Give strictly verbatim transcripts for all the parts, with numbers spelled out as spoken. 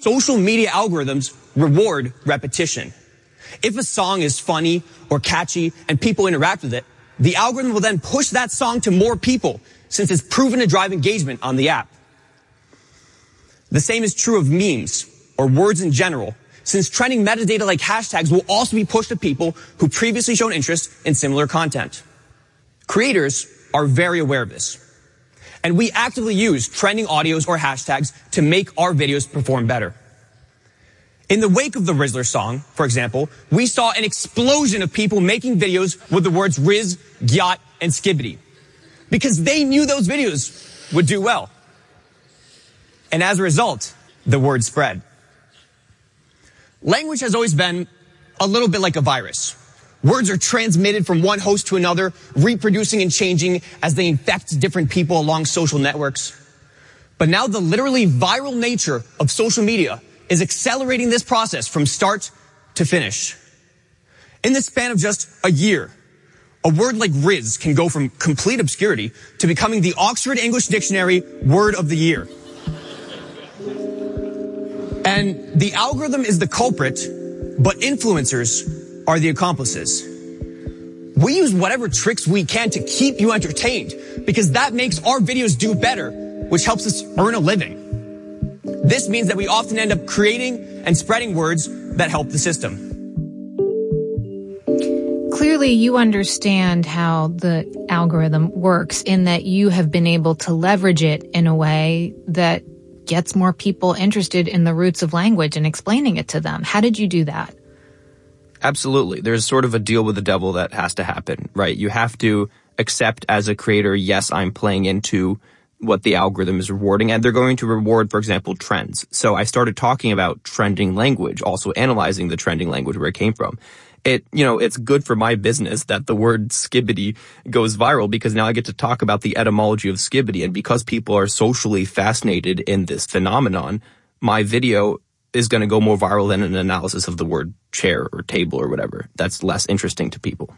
social media algorithms reward repetition. If a song is funny or catchy and people interact with it, the algorithm will then push that song to more people since it's proven to drive engagement on the app. The same is true of memes or words in general, since trending metadata like hashtags will also be pushed to people who previously shown interest in similar content. Creators are very aware of this, and we actively use trending audios or hashtags to make our videos perform better. In the wake of the Rizzler song, for example, we saw an explosion of people making videos with the words Riz, Gyat, and Skibbity, because they knew those videos would do well. And as a result, the word spread. Language has always been a little bit like a virus. Words are transmitted from one host to another, reproducing and changing as they infect different people along social networks. But now the literally viral nature of social media is accelerating this process from start to finish. In the span of just a year, a word like Riz can go from complete obscurity to becoming the Oxford English Dictionary Word of the Year. And the algorithm is the culprit, but influencers are the accomplices. We use whatever tricks we can to keep you entertained because that makes our videos do better, which helps us earn a living. This means that we often end up creating and spreading words that help the system. Clearly, you understand how the algorithm works in that you have been able to leverage it in a way that gets more people interested in the roots of language and explaining it to them. How did you do that? Absolutely. There's sort of a deal with the devil that has to happen, right? You have to accept as a creator, yes, I'm playing into what the algorithm is rewarding, and they're going to reward, for example, trends. So I started talking about trending language, also analyzing the trending language where it came from. It, you know, it's good for my business that the word skibbity goes viral because now I get to talk about the etymology of skibbity. And because people are socially fascinated in this phenomenon, my video is going to go more viral than an analysis of the word chair or table or whatever. That's less interesting to people.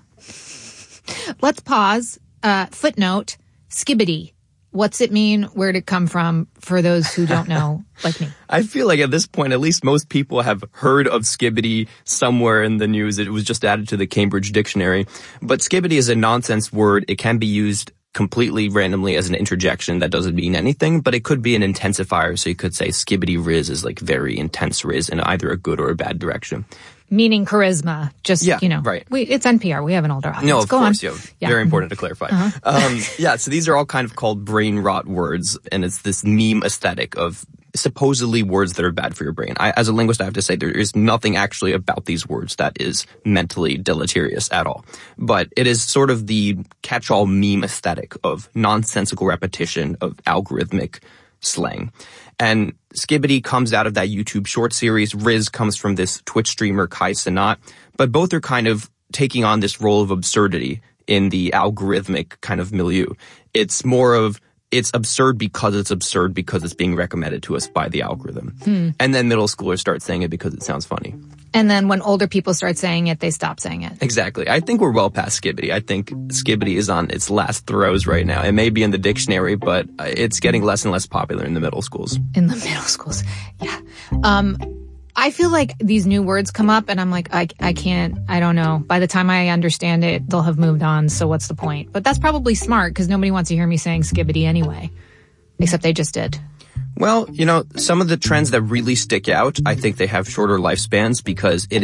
Let's pause. Uh, footnote, skibbity. What's it mean? Where'd it come from for those who don't know, like me? I feel like at this point, at least most people have heard of skibbity somewhere in the news. It was just added to the Cambridge Dictionary. But skibbity is a nonsense word. It can be used completely randomly as an interjection that doesn't mean anything, but it could be an intensifier. So you could say skibbity riz is like very intense riz in either a good or a bad direction. Meaning charisma, just, yeah, you know, right. we, it's N P R. We have an older audience. No, of Go course, on. yeah, yeah. Very important to clarify. Uh-huh. um, yeah, so these are all kind of called brain rot words, and it's this meme aesthetic of supposedly words that are bad for your brain. I, as a linguist, I have to say there is nothing actually about these words that is mentally deleterious at all. But it is sort of the catch-all meme aesthetic of nonsensical repetition of algorithmic slang. And skibbity comes out of that YouTube short series. Riz comes from this Twitch streamer, Kai Cenat. But both are kind of taking on this role of absurdity in the algorithmic kind of milieu. It's more of, it's absurd because it's absurd because it's being recommended to us by the algorithm. Hmm. And then middle schoolers start saying it because it sounds funny. And then when older people start saying it, they stop saying it. Exactly. I think we're well past skibbity. I think skibbity is on its last throes right now. It may be in the dictionary, but it's getting less and less popular in the middle schools. In the middle schools. Yeah. Um, I feel like these new words come up and I'm like, I, I can't, I don't know. By the time I understand it, they'll have moved on. So what's the point? But that's probably smart because nobody wants to hear me saying skibbity anyway. Except they just did. Well, you know, some of the trends that really stick out, I think they have shorter lifespans because it